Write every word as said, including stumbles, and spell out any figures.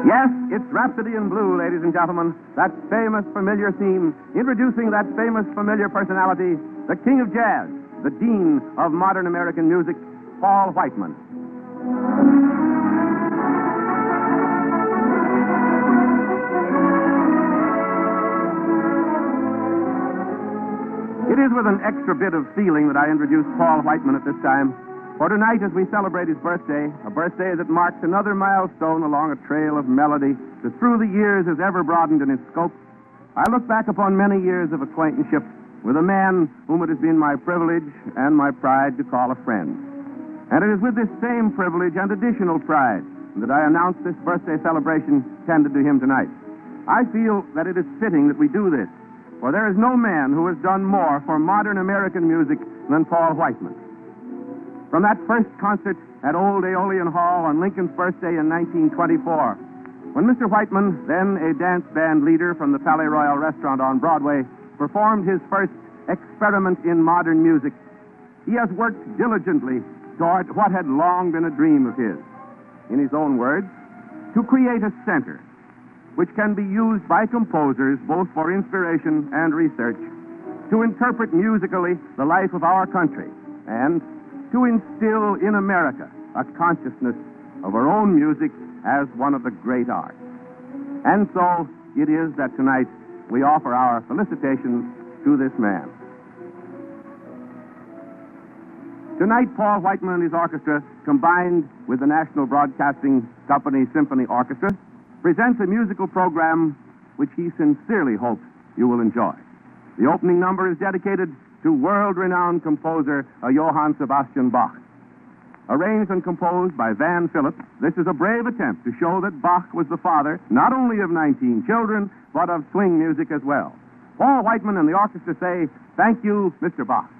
Yes, it's Rhapsody in Blue, ladies and gentlemen. That famous, familiar theme, introducing that famous, familiar personality, the king of jazz, the dean of modern American music, Paul Whiteman. It is with an extra bit of feeling that I introduce Paul Whiteman at this time. For tonight, as we celebrate his birthday, a birthday that marks another milestone along a trail of melody that through the years has ever broadened in its scope, I look back upon many years of acquaintanceship with a man whom it has been my privilege and my pride to call a friend. And it is with this same privilege and additional pride that I announce this birthday celebration tended to him tonight. I feel that it is fitting that we do this, for there is no man who has done more for modern American music than Paul Whiteman. From that first concert at Old Aeolian Hall on Lincoln's birthday in nineteen twenty-four, when Mister Whiteman, then a dance band leader from the Palais Royal restaurant on Broadway, performed his first experiment in modern music, he has worked diligently toward what had long been a dream of his. In his own words, to create a center which can be used by composers both for inspiration and research, to interpret musically the life of our country, and to instill in America a consciousness of our own music as one of the great arts. And so it is that tonight we offer our felicitations to this man. Tonight, Paul Whiteman and his orchestra, combined with the National Broadcasting Company Symphony Orchestra, presents a musical program which he sincerely hopes you will enjoy. The opening number is dedicated to world-renowned composer uh, Johann Sebastian Bach. Arranged and composed by Van Phillips, this is a brave attempt to show that Bach was the father not only of nineteen children, but of swing music as well. Paul Whiteman and the orchestra say, thank you, Mister Bach.